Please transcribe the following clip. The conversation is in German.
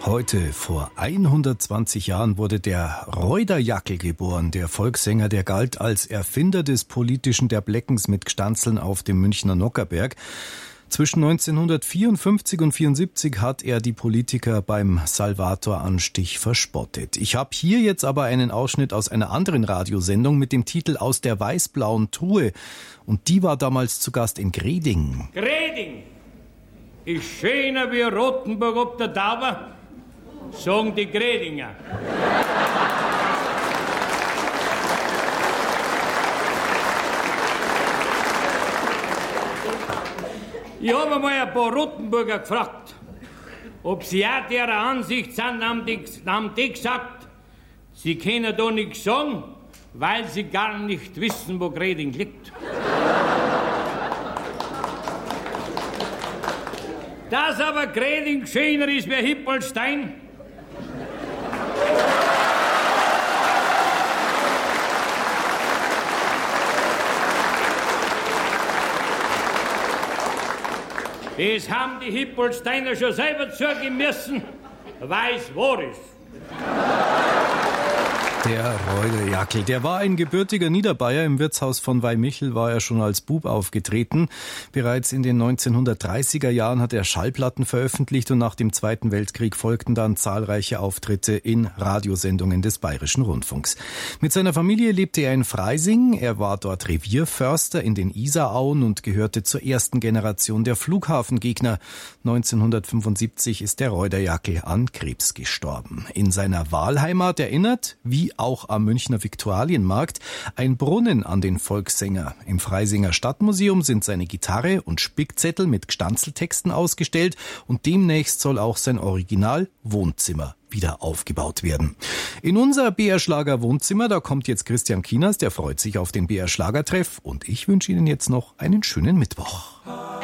Heute, vor 120 Jahren, wurde der Roider-Jackl geboren, der Volkssänger, der galt als Erfinder des politischen Derbleckens mit Gstanzeln auf dem Münchner Nockherberg. Zwischen 1954 und 1974 hat er die Politiker beim Salvator-Anstich verspottet. Ich habe hier jetzt aber einen Ausschnitt aus einer anderen Radiosendung mit dem Titel Aus der weiß-blauen Truhe. Und die war damals zu Gast in Greding. Greding ist schöner wie Rothenburg ob der Tauber, sagen die Gredinger. Ich habe einmal ein paar Rothenburger gefragt, ob sie auch der Ansicht sind, haben die gesagt, sie können da nichts sagen, weil sie gar nicht wissen, wo Greding liegt. Dass aber Greding schöner ist wie Hippolstein, das haben die Hippolsteiner schon selber zugeben müssen, weil es wahr ist. Der Roider-Jackl, der war ein gebürtiger Niederbayer. Im Wirtshaus von Weihmichel war er schon als Bub aufgetreten. Bereits in den 1930er Jahren hat er Schallplatten veröffentlicht und nach dem Zweiten Weltkrieg folgten dann zahlreiche Auftritte in Radiosendungen des Bayerischen Rundfunks. Mit seiner Familie lebte er in Freising. Er war dort Revierförster in den Isarauen und gehörte zur ersten Generation der Flughafengegner. 1975 ist der Roider-Jackl an Krebs gestorben. In seiner Wahlheimat erinnert, wie auch am Münchner Viktualienmarkt, ein Brunnen an den Volkssänger. Im Freisinger Stadtmuseum sind seine Gitarre und Spickzettel mit Gstanzeltexten ausgestellt und demnächst soll auch sein Original-Wohnzimmer wieder aufgebaut werden. In unser BR-Schlager-Wohnzimmer, da kommt jetzt Christian Kienast, der freut sich auf den BR-Schlagertreff und ich wünsche Ihnen jetzt noch einen schönen Mittwoch.